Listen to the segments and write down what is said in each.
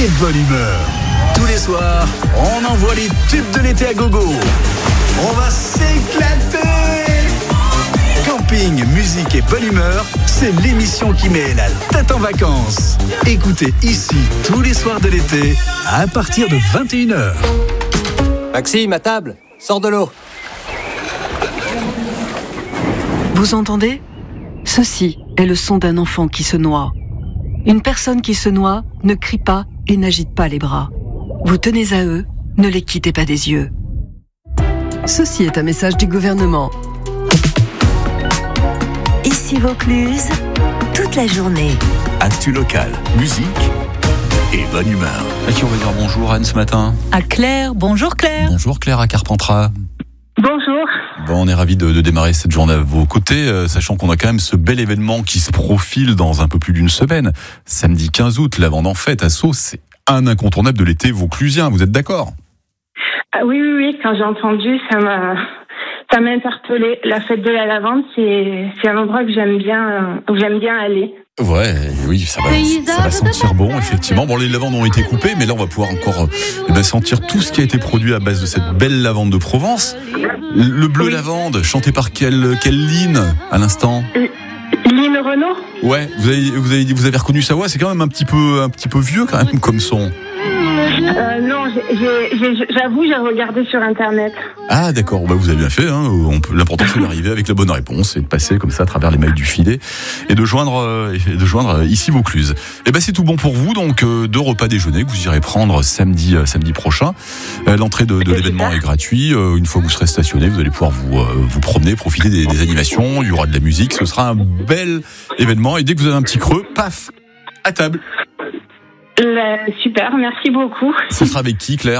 et bonne humeur. Tous les soirs, on envoie les tubes de l'été à gogo. On va s'éclater. Camping, musique et bonne humeur, c'est l'émission qui met la tête en vacances. Écoutez ici tous les soirs de l'été à partir de 21h. Maxime, à table, sors de l'eau. Vous entendez ? Ceci est le son d'un enfant qui se noie. Une personne qui se noie ne crie pas et n'agite pas les bras. Vous tenez à eux, ne les quittez pas des yeux. Ceci est un message du gouvernement. Ici Vaucluse, toute la journée. Actu local, musique et bonne humeur. À qui on va dire bonjour, Anne, ce matin ? À Claire. Bonjour Claire. Bonjour Claire à Carpentras. Bonjour. Bon, on est ravis de démarrer cette journée à vos côtés, sachant qu'on a quand même ce bel événement qui se profile dans un peu plus d'une semaine. Samedi 15 août, la Vente en Fête à Sceaux, c'est un incontournable de l'été vauclusien, vous êtes d'accord ? Oui, quand j'ai entendu, ça m'a interpellée. La fête de la lavande, c'est un endroit que j'aime bien aller. Ouais, oui, ça va sentir bon, effectivement. Bon, les lavandes ont été coupées, mais là, on va pouvoir encore sentir tout ce qui a été produit à base de cette belle lavande de Provence. Le bleu lavande, chanté par quelle ligne à l'instant ? Lynn Renaud ? Ouais, vous avez reconnu sa voix, c'est quand même un petit peu vieux quand même comme son. Non, j'avoue, j'ai regardé sur Internet. Ah d'accord, vous avez bien fait. L'important c'est d'arriver avec la bonne réponse et de passer comme ça à travers les mailles du filet et de joindre ici Vaucluse. Et c'est tout bon pour vous, donc 2 repas déjeuner que vous irez prendre samedi prochain. L'entrée de l'événement est gratuite. Une fois que vous serez stationné, vous allez pouvoir vous promener, profiter des animations. Il y aura de la musique. Ce sera un bel événement. Et dès que vous avez un petit creux, paf, à table. Super, merci beaucoup. Ce sera avec qui, Claire ?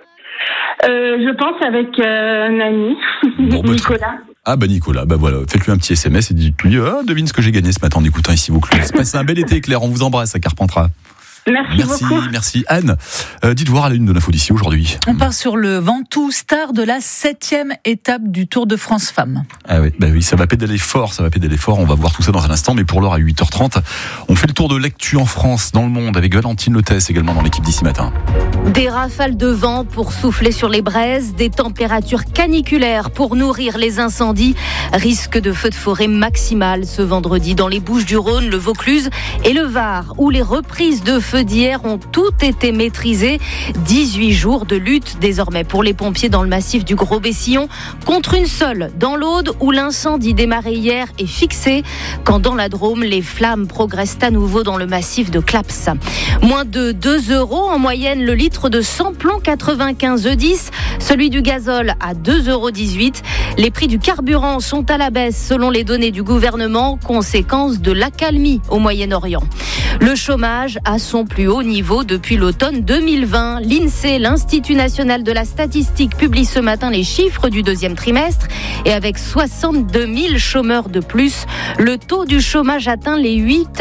Je pense avec un ami, Nicolas. Nicolas, voilà, faites-lui un petit SMS et dites-lui devine ce que j'ai gagné ce matin en écoutant ici Vaucluse. Passez un bel été, Claire, on vous embrasse à Carpentras. Merci beaucoup. Merci. Anne, dites voir à la une de l'info d'ici aujourd'hui. On part sur le Ventoux, star de la 7e étape du Tour de France Femmes. Ah oui, ça va pédaler fort. On va voir tout ça dans un instant, mais pour l'heure à 8h30, on fait le tour de l'actu en France, dans le monde, avec Valentine Lotès également dans l'équipe d'ici matin. Des rafales de vent pour souffler sur les braises, des températures caniculaires pour nourrir les incendies, risque de feux de forêt maximal ce vendredi dans les Bouches-du-Rhône, le Vaucluse et le Var, où les reprises de feux d'hier ont toutes été maîtrisées. 18 jours de lutte désormais pour les pompiers dans le massif du Gros-Bessillon, contre une seule dans l'Aude où l'incendie démarré hier est fixé, quand dans la Drôme, les flammes progressent à nouveau dans le massif de Claps. Moins de 2 € en moyenne le litre de samplon 95 E10, celui du gazole à 2,18 €. Les prix du carburant sont à la baisse selon les données du gouvernement, conséquence de l'accalmie au Moyen-Orient. Le chômage à son plus haut niveau depuis l'automne 2020. L'INSEE, l'Institut National de la Statistique, publie ce matin les chiffres du 2e trimestre. Et avec 62 000 chômeurs de plus, le taux du chômage atteint les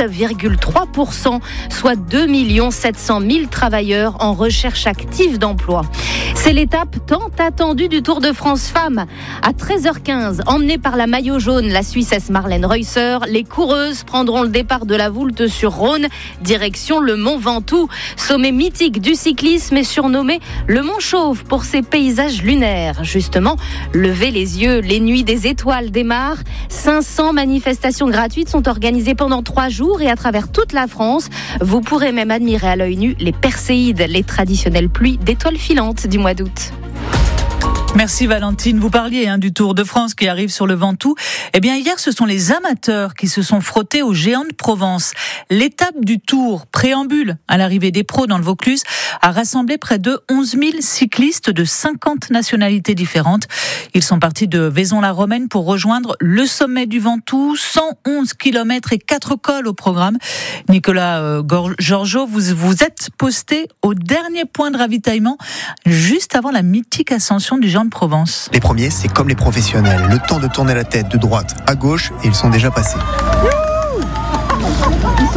8,3%, soit 2 700 000 travailleurs en recherche active d'emploi. C'est l'étape tant attendue du Tour de France Femmes. À 13h15, emmenée par la maillot jaune, la Suissesse Marlène Reusser, les coureuses prendront le départ de la Voulte-sur-Rhône, direction le Mont Ventoux. Sommet mythique du cyclisme est surnommé le Mont Chauve pour ses paysages lunaires. Justement, levez les yeux, les nuits des étoiles démarrent. 500 manifestations gratuites sont organisées pendant 3 jours et à travers toute la France. Vous pourrez même admirer à l'œil nu les perséides, les traditionnelles pluies d'étoiles filantes du mois d'août. Merci Valentine. Vous parliez du Tour de France qui arrive sur le Ventoux. Hier, ce sont les amateurs qui se sont frottés aux géants de Provence. L'étape du Tour, préambule à l'arrivée des pros dans le Vaucluse, a rassemblé près de 11 000 cyclistes de 50 nationalités différentes. Ils sont partis de Vaison-la-Romaine pour rejoindre le sommet du Ventoux. 111 km et 4 cols au programme. Nicolas Georgeot, vous êtes posté au dernier point de ravitaillement, juste avant la mythique ascension du géant de Provence. Les premiers, c'est comme les professionnels. Le temps de tourner la tête de droite à gauche et ils sont déjà passés. Ils sont en train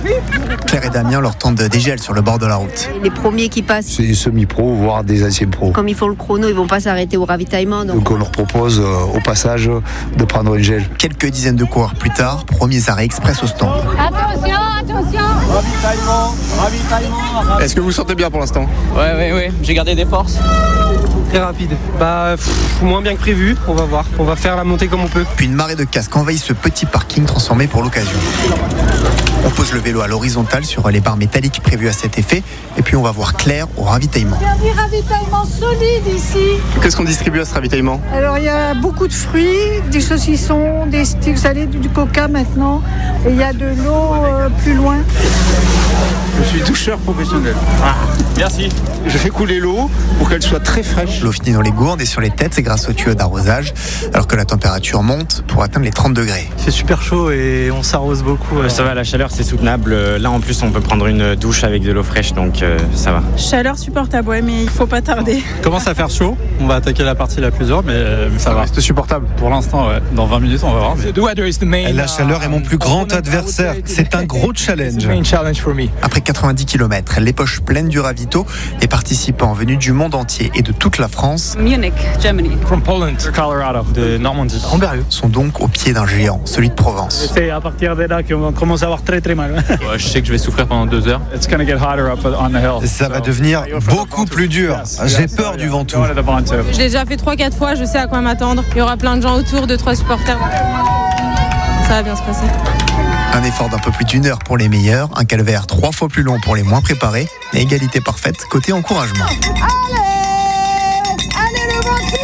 Claire et Damien leur tentent des gels sur le bord de la route. Les premiers qui passent, c'est des semi-pros, voire des anciens pros. comme ils font le chrono, ils vont pas s'arrêter au ravitaillement. Donc on leur propose au passage de prendre un gel. Quelques dizaines de coureurs plus tard, premiers arrêts express au stand. Attention, attention. Ravitaillement. Est-ce que vous sentez bien pour l'instant ? Ouais, j'ai gardé des forces. Très rapide. Moins bien que prévu, on va voir. On va faire la montée comme on peut. Puis une marée de casques envahit ce petit parking transformé pour l'occasion. On pose le vélo à l'horizontale sur les barres métalliques prévues à cet effet. Et puis on va voir Claire au ravitaillement. Il y a du ravitaillement solide ici. Qu'est-ce qu'on distribue à ce ravitaillement ? Alors il y a beaucoup de fruits, des saucissons, des sticks salés, du coca maintenant. Et il y a de l'eau plus loin. Je suis doucheur professionnel. Merci. Je fais couler l'eau pour qu'elle soit très fraîche. L'eau finit dans les gourdes et sur les têtes, c'est grâce aux tuyaux d'arrosage, alors que la température monte pour atteindre les 30 degrés. C'est super chaud et on s'arrose beaucoup. Ça va, la chaleur c'est soutenable. Là en plus on peut prendre une douche avec de l'eau fraîche, donc ça va. Chaleur supportable, ouais, mais il faut pas tarder. Commence à faire chaud. On va attaquer la partie la plus dure, mais ça va. Reste supportable. Pour l'instant, ouais. Dans 20 minutes, on va voir. La chaleur est mon plus grand adversaire. C'est un gros challenge. Après 90 km, les poches pleines du ravito, les participants venus du monde entier et de toute la France, Munich, Germany. From Poland, Colorado, de Normandie. sont donc au pied d'un géant, celui de Provence. C'est à partir de là qu'on commence à avoir très très mal. Ouais, je sais que je vais souffrir pendant 2 heures. It's gonna get hotter up on the hill. Ça va devenir beaucoup plus dur. J'ai peur du Ventoux. Je l'ai déjà fait 3-4 fois, je sais à quoi m'attendre. Il y aura plein de gens autour, 2-3 supporters. Ça va bien se passer. Un effort d'un peu plus d'1 heure pour les meilleurs, un calvaire 3 fois plus long pour les moins préparés, mais égalité parfaite côté encouragement. Allez le Ventoux.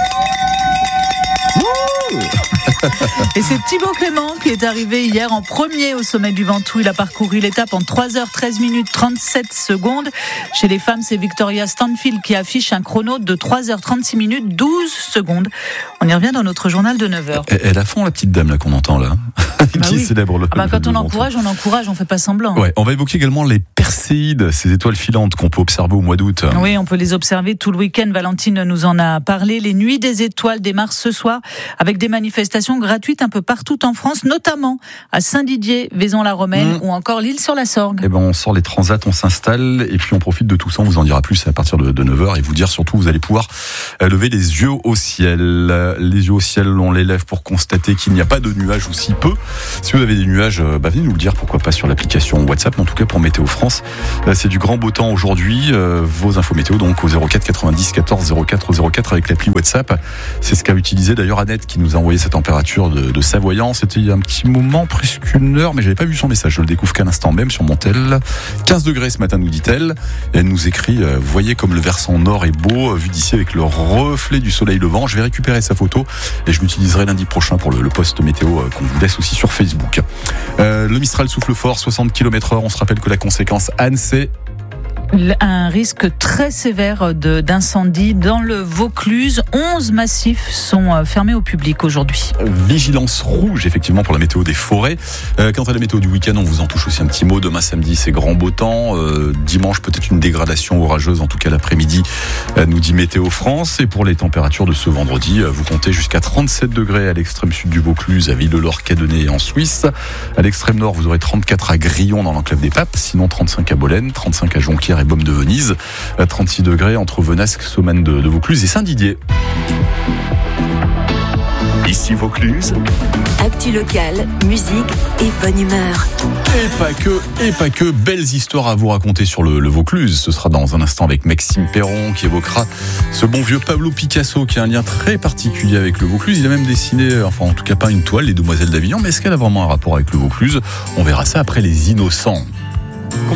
Et c'est Thibaut Clément qui est arrivé hier en premier au sommet du Ventoux. Il a parcouru l'étape en 3h13 minutes 37 secondes. Chez les femmes, c'est Victoria Stanfield qui affiche un chrono de 3h36 minutes 12 secondes. On y revient dans notre journal de 9h. Elle a fond la petite dame là qu'on entend là, qui célèbre le. Quand on encourage, on fait pas semblant. Ouais, on va évoquer également les Perséides, ces étoiles filantes qu'on peut observer au mois d'août. Oui, on peut les observer tout le week-end. Valentine nous en a parlé. Les nuits des étoiles démarrent ce soir avec des manifestations gratuites un peu partout en France, notamment à Saint-Didier, Vaison-la-Romaine ou encore l'Île-sur-la-Sorgue. Eh ben, on sort les transats, on s'installe et puis on profite de tout ça. On vous en dira plus à partir de 9h et vous dire surtout, vous allez pouvoir lever les yeux au ciel. Les yeux au ciel, on les lève pour constater qu'il n'y a pas de nuages ou si peu. Si vous avez des nuages, venez nous le dire, pourquoi pas sur l'application WhatsApp, mais en tout cas pour Météo France. C'est du grand beau temps aujourd'hui. Vos infos météo donc au 04 90 14 04 04 avec l'appli WhatsApp. C'est ce qu'a utilisé d'ailleurs Annette qui nous a envoyé sa température de Savoyant. C'était il y a un petit moment, presque 1 heure, mais j'avais pas vu son message. Je le découvre qu'à l'instant même sur mon tel. 15 degrés ce matin, nous dit-elle. Et elle nous écrit, voyez comme le versant nord est beau, vu d'ici avec le reflet du soleil levant. Je vais récupérer sa photo et je l'utiliserai lundi prochain pour le post météo qu'on vous laisse aussi sur Facebook. Le Mistral souffle fort, 60 km/h. On se rappelle que la conséquence, Anne, c'est un risque très sévère d'incendie dans le Vaucluse. 11 massifs sont fermés au public aujourd'hui. Vigilance rouge, effectivement, pour la météo des forêts. Quant à la météo du week-end, on vous en touche aussi un petit mot. Demain, samedi, c'est grand beau temps. Dimanche, peut-être une dégradation orageuse, en tout cas l'après-midi, nous dit Météo France. Et pour les températures de ce vendredi, vous comptez jusqu'à 37 degrés à l'extrême sud du Vaucluse, à Villelor-Cadenet en Suisse. À l'extrême nord, vous aurez 34 à Grillon dans l'enclave des Papes, sinon 35 à Bolène, 35 à Jonquière et Baume de Venise, 36 degrés entre Venasque, Somaine de Vaucluse et Saint-Didier. Ici Vaucluse. Actu locale, musique et bonne humeur. Et pas que, belles histoires à vous raconter sur le Vaucluse. Ce sera dans un instant avec Maxime Perron qui évoquera ce bon vieux Pablo Picasso qui a un lien très particulier avec le Vaucluse. Il a même dessiné, enfin en tout cas pas une toile, les Demoiselles d'Avignon, mais est-ce qu'elle a vraiment un rapport avec le Vaucluse ? On verra ça après Les Innocents.